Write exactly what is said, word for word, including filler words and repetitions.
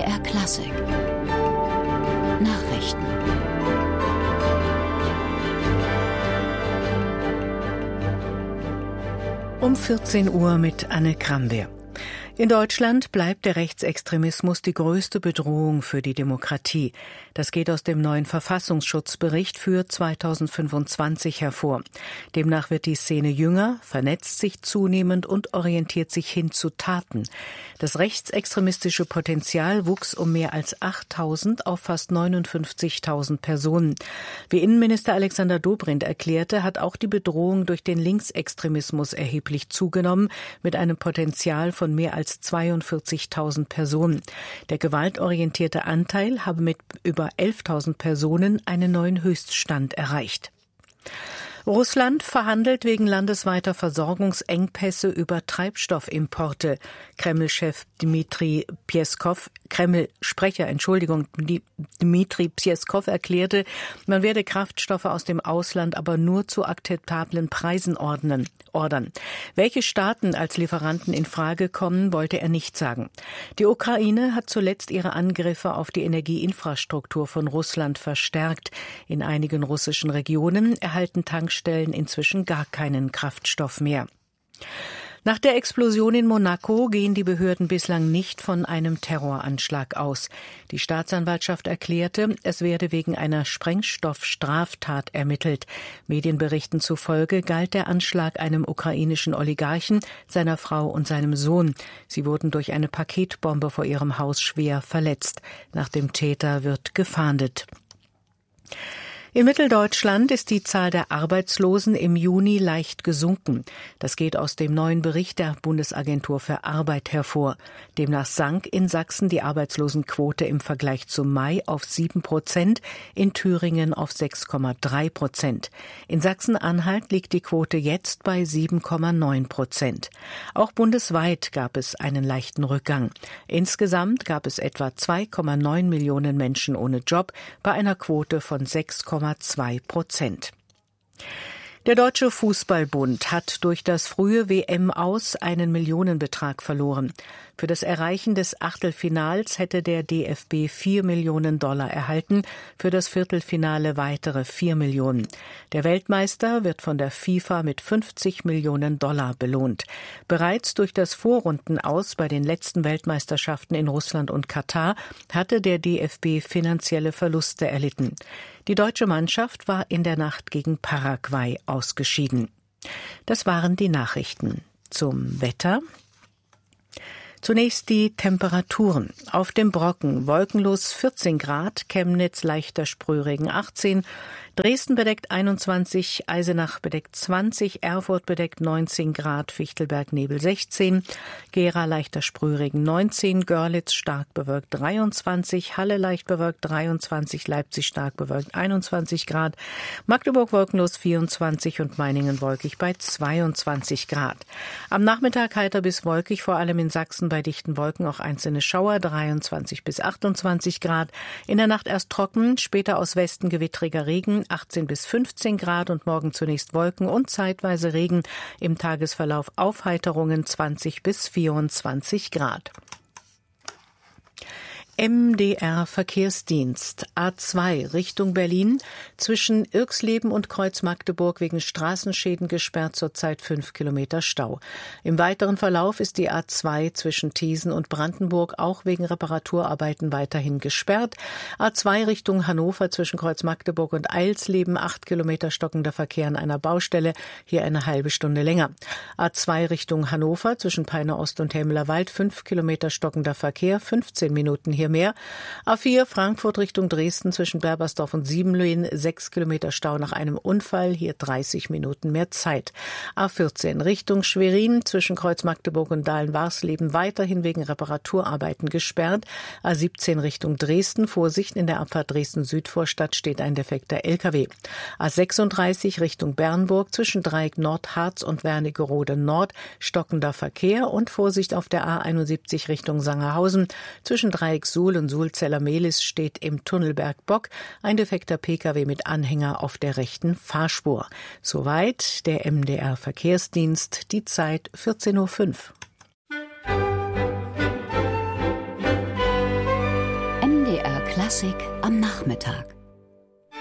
R Klassik Nachrichten. Um vierzehn Uhr mit Anne Kramwehr. In Deutschland bleibt der Rechtsextremismus die größte Bedrohung für die Demokratie. Das geht aus dem neuen Verfassungsschutzbericht für zweitausendfünfundzwanzig hervor. Demnach wird die Szene jünger, vernetzt sich zunehmend und orientiert sich hin zu Taten. Das rechtsextremistische Potenzial wuchs um mehr als achttausend auf fast neunundfünfzigtausend Personen. Wie Innenminister Alexander Dobrindt erklärte, hat auch die Bedrohung durch den Linksextremismus erheblich zugenommen, mit einem Potenzial von mehr als zweiundvierzigtausend Personen. Der gewaltorientierte Anteil habe mit über elftausend Personen einen neuen Höchststand erreicht. Russland verhandelt wegen landesweiter Versorgungsengpässe über Treibstoffimporte. Kreml-Chef Dmitri Pjeskow, Kreml-Sprecher, Entschuldigung, Dmitri Pjeskow erklärte, man werde Kraftstoffe aus dem Ausland aber nur zu akzeptablen Preisen ordnen, ordern. Welche Staaten als Lieferanten in Frage kommen, wollte er nicht sagen. Die Ukraine hat zuletzt ihre Angriffe auf die Energieinfrastruktur von Russland verstärkt. In einigen russischen Regionen erhalten Tankstellen inzwischen gar keinen Kraftstoff mehr. Nach der Explosion in Monaco gehen die Behörden bislang nicht von einem Terroranschlag aus. Die Staatsanwaltschaft erklärte, es werde wegen einer Sprengstoffstraftat ermittelt. Medienberichten zufolge galt der Anschlag einem ukrainischen Oligarchen, seiner Frau und seinem Sohn. Sie wurden durch eine Paketbombe vor ihrem Haus schwer verletzt. Nach dem Täter wird gefahndet. In Mitteldeutschland ist die Zahl der Arbeitslosen im Juni leicht gesunken. Das geht aus dem neuen Bericht der Bundesagentur für Arbeit hervor. Demnach sank in Sachsen die Arbeitslosenquote im Vergleich zum Mai auf sieben Prozent, in Thüringen auf sechs Komma drei Prozent. In Sachsen-Anhalt liegt die Quote jetzt bei sieben Komma neun Prozent. Auch bundesweit gab es einen leichten Rückgang. Insgesamt gab es etwa zwei Komma neun Millionen Menschen ohne Job bei einer Quote von sechs Komma zwei Prozent. Der Deutsche Fußballbund hat durch das frühe W M-Aus einen Millionenbetrag verloren. Für das Erreichen des Achtelfinals hätte der D F B vier Millionen Dollar erhalten, für das Viertelfinale weitere vier Millionen. Der Weltmeister wird von der FIFA mit fünfzig Millionen Dollar belohnt. Bereits durch das Vorrundenaus bei den letzten Weltmeisterschaften in Russland und Katar hatte der D F B finanzielle Verluste erlitten. Die deutsche Mannschaft war in der Nacht gegen Paraguay ausgeschieden. Das waren die Nachrichten. Zum Wetter. Zunächst die Temperaturen. Auf dem Brocken wolkenlos vierzehn Grad, Chemnitz leichter Sprühregen achtzehn, Dresden bedeckt einundzwanzig, Eisenach bedeckt zwanzig, Erfurt bedeckt neunzehn Grad, Fichtelberg Nebel sechzehn, Gera leichter Sprühregen neunzehn, Görlitz stark bewölkt dreiundzwanzig, Halle leicht bewölkt dreiundzwanzig, Leipzig stark bewölkt einundzwanzig Grad, Magdeburg wolkenlos vierundzwanzig und Meiningen wolkig bei zweiundzwanzig Grad. Am Nachmittag heiter bis wolkig, vor allem in Sachsen bei dichten Wolken auch einzelne Schauer, dreiundzwanzig bis achtundzwanzig Grad. In der Nacht erst trocken, später aus Westen gewittriger Regen, achtzehn bis fünfzehn Grad und morgen zunächst Wolken und zeitweise Regen. Im Tagesverlauf Aufheiterungen zwanzig bis vierundzwanzig Grad. M D R Verkehrsdienst A zwei Richtung Berlin, zwischen Irxleben und Kreuz Magdeburg wegen Straßenschäden gesperrt, zurzeit fünf Kilometer Stau. Im weiteren Verlauf ist die A zwei zwischen Thesen und Brandenburg auch wegen Reparaturarbeiten weiterhin gesperrt. A zwei Richtung Hannover zwischen Kreuz Magdeburg und Eilsleben, acht Kilometer stockender Verkehr an einer Baustelle, hier eine halbe Stunde länger. A zwei Richtung Hannover zwischen Peine Ost und Hemmelerwald, fünf Kilometer stockender Verkehr, fünfzehn Minuten hier mehr. A vier Frankfurt Richtung Dresden zwischen Berbersdorf und Siebenlöhen, sechs Kilometer Stau nach einem Unfall, hier dreißig Minuten mehr Zeit. A vierzehn Richtung Schwerin zwischen Kreuz Magdeburg und Dahlen-Warsleben weiterhin wegen Reparaturarbeiten gesperrt. A siebzehn Richtung Dresden, Vorsicht, in der Abfahrt Dresden-Südvorstadt steht ein defekter L K W. A sechsunddreißig Richtung Bernburg zwischen Dreieck Nordharz und Wernigerode Nord stockender Verkehr und Vorsicht auf der A einundsiebzig Richtung Sangerhausen zwischen Dreieck Suhl und Sulzeller-Mehlis steht im Tunnelberg Bock ein defekter P K W mit Anhänger auf der rechten Fahrspur. Soweit der M D R Verkehrsdienst, die Zeit vierzehn Uhr fünf. M D R Klassik am Nachmittag.